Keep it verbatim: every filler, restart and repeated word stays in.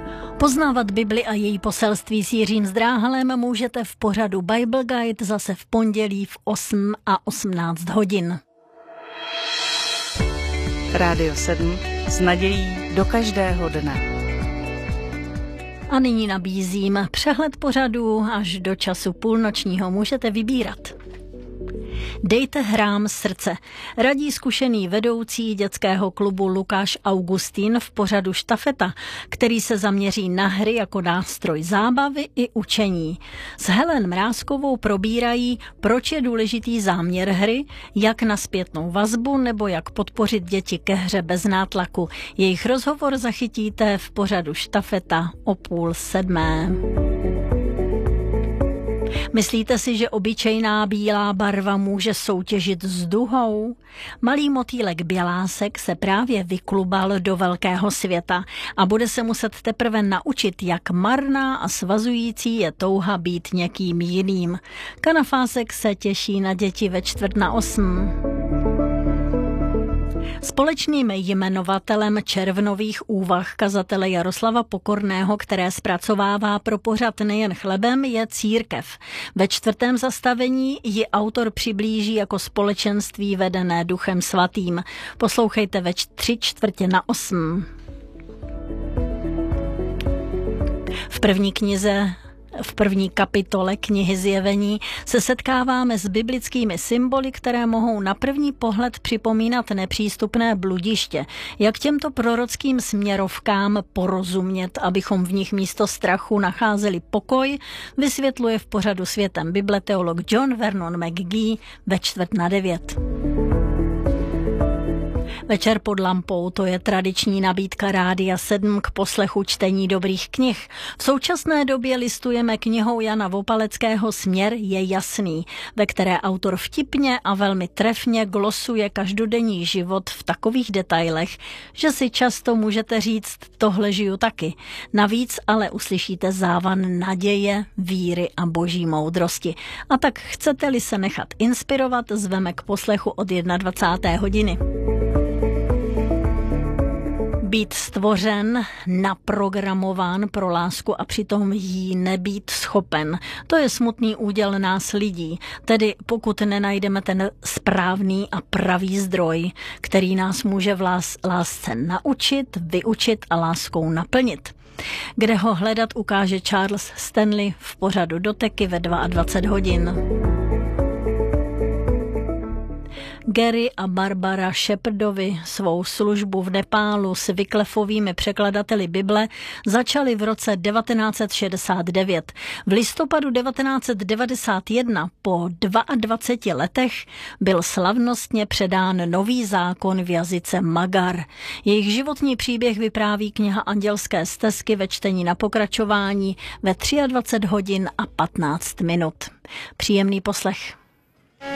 Poznávat Bibli a její poselství s Jiřím Zdráhalem můžete v pořadu Bible Guide zase v pondělí v osm a osmnáct hodin. Rádio sedm s nadějí do každého dne. A nyní nabízím přehled pořadu až do času půlnočního. Můžete vybírat. Dejte hrám srdce. Radí zkušený vedoucí dětského klubu Lukáš Augustín v pořadu Štafeta, který se zaměří na hry jako nástroj zábavy i učení. S Helen Mrázkovou probírají, proč je důležitý záměr hry, jak na zpětnou vazbu nebo jak podpořit děti ke hře bez nátlaku. Jejich rozhovor zachytíte v pořadu Štafeta o půl sedmé. Myslíte si, že obyčejná bílá barva může soutěžit s duhou? Malý motýlek Bělásek se právě vyklubal do velkého světa a bude se muset teprve naučit, jak marná a svazující je touha být někým jiným. Kanafásek se těší na děti ve čtvrt na osm. Společným jmenovatelem červnových úvah kazatele Jaroslava Pokorného, které zpracovává pro pořad Nejen chlebem, je církev. Ve čtvrtém zastavení ji autor přiblíží jako společenství vedené Duchem svatým. Poslouchejte ve tři čtvrtě na osm. V první knize V první kapitole knihy Zjevení se setkáváme s biblickými symboly, které mohou na první pohled připomínat nepřístupné bludiště. Jak těmto prorockým směrovkám porozumět, abychom v nich místo strachu nacházeli pokoj, vysvětluje v pořadu Světem Bible teolog John Vernon McGee ve čtvrt na devět. Večer pod lampou, to je tradiční nabídka Rádia sedm k poslechu čtení dobrých knih. V současné době listujeme knihou Jana Vopaleckého Směr je jasný, ve které autor vtipně a velmi trefně glosuje každodenní život v takových detailech, že si často můžete říct, tohle žiju taky. Navíc ale uslyšíte závan naděje, víry a boží moudrosti. A tak chcete-li se nechat inspirovat, zveme k poslechu od dvacáté jedné hodiny. Být stvořen, naprogramován pro lásku a přitom jí nebýt schopen. To je smutný úděl nás lidí. Tedy pokud nenajdeme ten správný a pravý zdroj, který nás může v lás- lásce naučit, vyučit a láskou naplnit. Kde ho hledat, ukáže Charles Stanley v pořadu Doteky ve dvacet dva hodin. Gary a Barbara Shepherdovi svou službu v Nepálu s Wyclifovými překladateli Bible začali v roce devatenáct set šedesát devět. V listopadu devatenáct set devadesát jedna po dvaceti dvou letech byl slavnostně předán nový zákon v jazyce Magar. Jejich životní příběh vypráví kniha Andělské stezky ve čtení na pokračování ve dvacet tři hodin a patnáct minut. Příjemný poslech.